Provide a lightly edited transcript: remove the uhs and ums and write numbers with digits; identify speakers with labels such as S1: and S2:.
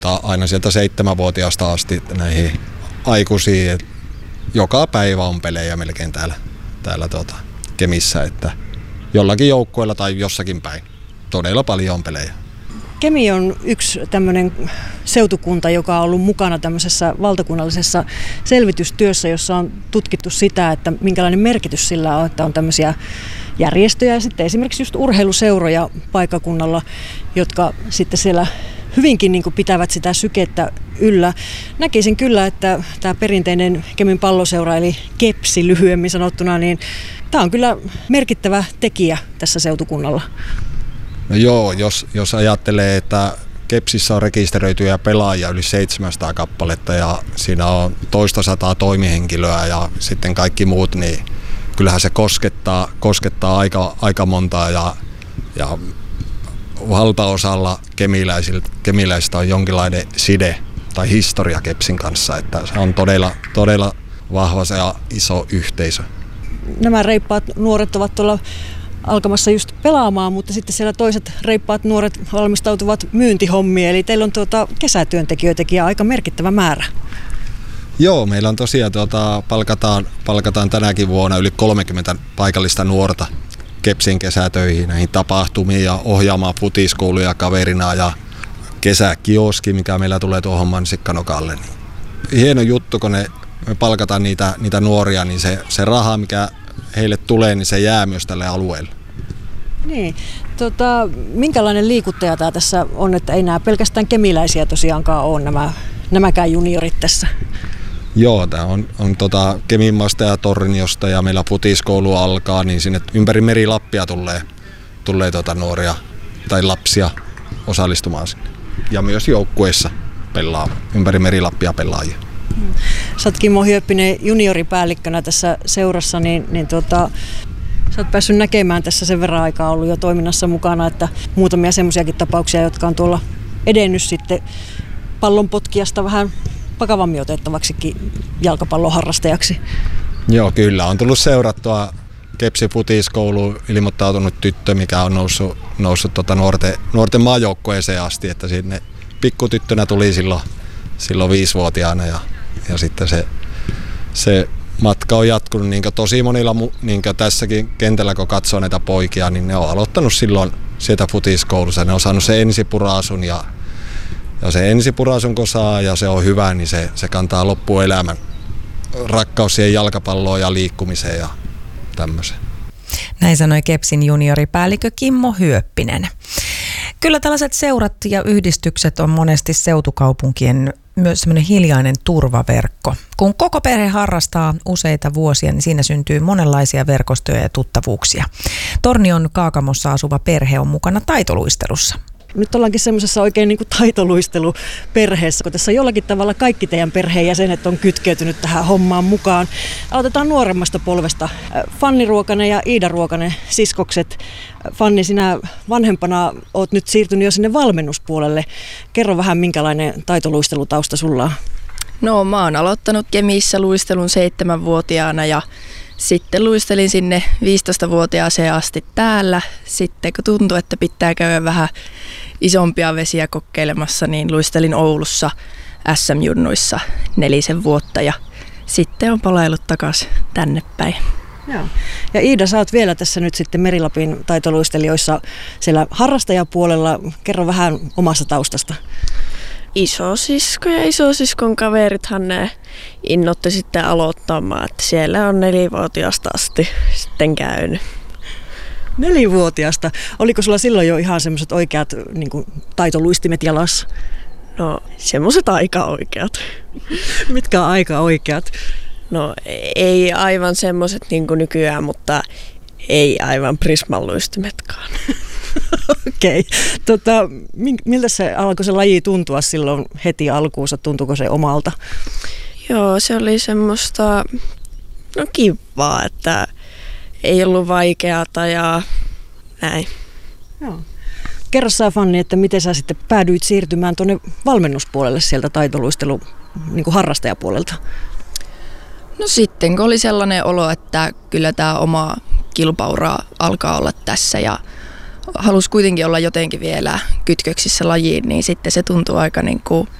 S1: Aina sieltä 7-vuotiaasta asti näihin aikuisiin. Joka päivä on pelejä melkein täällä Kemissä, että jollakin joukkueella tai jossakin päin. Todella paljon on pelejä.
S2: Kemi on yksi tämmöinen seutukunta, joka on ollut mukana tämmöisessä valtakunnallisessa selvitystyössä, jossa on tutkittu sitä, että minkälainen merkitys sillä on, että on tämmöisiä järjestöjä ja sitten esimerkiksi just urheiluseuroja paikkakunnalla, jotka sitten siellä hyvinkin niin kuin pitävät sitä sykettä yllä. Näkisin kyllä, että tämä perinteinen Kemin palloseura, eli Kepsi lyhyemmin sanottuna, niin tämä on kyllä merkittävä tekijä tässä seutukunnalla.
S1: No joo, jos ajattelee, että Kepsissä on rekisteröityjä pelaajia yli 700 kappaletta ja siinä on toista sataa toimihenkilöä ja sitten kaikki muut, niin kyllähän se koskettaa aika montaa ja valtaosalla kemiläisistä on jonkinlainen side tai historia Kepsin kanssa, että se on todella vahva se ja iso yhteisö.
S2: Nämä reippaat nuoret ovat tuolla alkamassa just pelaamaan, mutta sitten siellä toiset reippaat nuoret valmistautuvat myyntihommiin, eli teillä on kesätyöntekijöitäkin aika merkittävä määrä.
S1: Joo, meillä on tosiaan palkataan tänäkin vuonna yli 30 paikallista nuorta Kepsin kesätöihin, näihin tapahtumiin ja ohjaamaan futiskouluja kaverina ja kesäkioski, mikä meillä tulee tuohon Mansikkanokalle. Niin hieno juttu, kun me palkataan niitä nuoria, niin se raha, mikä heille tulee, niin se jää myös tälle alueelle.
S2: Niin. Minkälainen liikuttaja tämä tässä on, että ei nämä pelkästään kemiläisiä tosiaankaan ole nämäkään juniorit tässä?
S1: Joo, tämä on Keminmaasta ja Torniosta ja meillä futiskoulu alkaa, niin sinne ympäri Meri-Lappia tulee nuoria tai lapsia osallistumaan sinne. Ja myös joukkueissa pelaa ympäri Meri-Lappia pelaajia.
S2: Sä oot Kimmo Hyöppinen junioripäällikkönä tässä seurassa, niin sä oot päässyt näkemään tässä sen verran aikaa ollut jo toiminnassa mukana, että muutamia semmoisiakin tapauksia, jotka on tuolla edennyt sitten pallonpotkijasta vähän vakavammin otettavaksikin jalkapallon harrastajaksi. Joo,
S1: kyllä. On tullut seurattua Kepsi futiskouluun ilmoittautunut tyttö, mikä on noussut nuorten maajoukkueeseen asti, että sinne pikkutyttönä tuli silloin 5-vuotiaana ja sitten se matka on jatkunut niin tosi monilla, niin tässäkin kentällä kun katsoo näitä poikia, niin ne on aloittanut silloin sieltä futiskoulussa. Ne on saanut sen ensipuraasun ja se ensipuraasun kun saa ja se on hyvä, niin se kantaa loppuelämän. Rakkaus siihen jalkapalloon ja liikkumiseen ja tämmöiseen.
S3: Näin sanoi Kepsin junioripäällikkö Kimmo Hyöppinen. Kyllä tällaiset seurat ja yhdistykset on monesti seutukaupunkien myös semmoinen hiljainen turvaverkko. Kun koko perhe harrastaa useita vuosia, niin siinä syntyy monenlaisia verkostoja ja tuttavuuksia. Tornion Kaakamossa asuva perhe on mukana taitoluistelussa.
S2: Nyt ollaankin semmoisessa oikein niin kuin taitoluisteluperheessä, kun tässä jollakin tavalla kaikki teidän perheenjäsenet on kytkeytynyt tähän hommaan mukaan. Aloitetaan nuoremmasta polvesta. Fanni Ruokanen ja Iida Ruokanen, siskokset. Fanni, sinä vanhempana olet nyt siirtynyt jo sinne valmennuspuolelle. Kerro vähän, minkälainen taitoluistelutausta sulla on?
S4: No, mä oon aloittanut Kemissä luistelun 7-vuotiaana ja sitten luistelin sinne 15-vuotiaaseen asti täällä. Sitten kun tuntui, että pitää käydä vähän isompia vesiä kokeilemassa, niin luistelin Oulussa SM-junnuissa 4 vuotta ja sitten on palaillut takaisin tänne päin.
S2: Joo. Ja Iida, sä oot vielä tässä nyt sitten Meri-Lapin taitoluistelijoissa siellä harrastajapuolella. Kerro vähän omasta taustasta.
S5: Isosisko ja isosiskon kaverithan ne innoitti sitten aloittamaan, että siellä on 4-vuotiaasta asti sitten käynyt.
S2: 4-vuotiaasta? Oliko sulla silloin jo ihan semmoiset oikeat niin kuin taitoluistimet jalassa?
S5: No, semmoiset aika oikeat.
S2: Mitkä on aika oikeat?
S5: No, ei aivan semmoiset niin kuin nykyään, mutta ei aivan prismanluistimetkaan.
S2: Okei. Miltä se alkoi se laji tuntua silloin heti alkuunsa? Tuntuuko se omalta?
S5: Joo, se oli semmoista kivaa, että ei ollut vaikeata ja näin.
S2: Joo. Kerro sä, Fanni, että miten sä sitten päädyit siirtymään tuonne valmennuspuolelle sieltä taitoluistelu niin kuin harrastajapuolelta?
S4: No sitten, kun oli sellainen olo, että kyllä tämä oma kilpaura alkaa olla tässä ja halusi kuitenkin olla jotenkin vielä kytköksissä lajiin, niin sitten se tuntui aika niin kuin